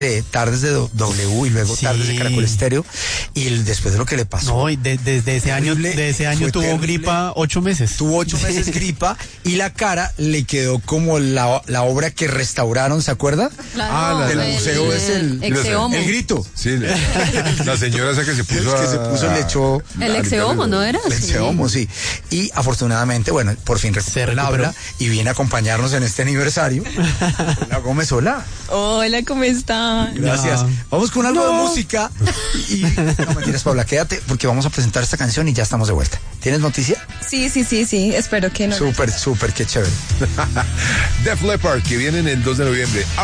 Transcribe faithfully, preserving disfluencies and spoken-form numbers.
de Tardes de W y luego Sí. Tardes de Caracol Estéreo, y el- después de lo que le pasó. No, y de- desde ese año, Terrible, de ese año fue tuvo terrible. gripa ocho meses. Tuvo ocho meses gripa y la cara le quedó como la, la obra que restauraron, ¿se acuerda? Claro, Ah, la del el- museo es el, Exeomo. el grito. Sí, la señora esa que se puso que se a- puso, le echó El Exeomo, ¿no era? el Sí. Exeomo, sí. Y afortunadamente, bueno, por fin recuperó el recuperó. habla y viene a acompañarnos en este aniversario. Hola Gómez, hola. Hola, ¿cómo están? Gracias. No. Vamos con algo de música. Y no mentiras, Paula, quédate porque vamos a presentar esta canción y ya estamos de vuelta. ¿Tienes noticia? Sí, sí, sí, sí, espero que no. Súper, súper, qué chévere. Def Leppard, que vienen el dos de noviembre.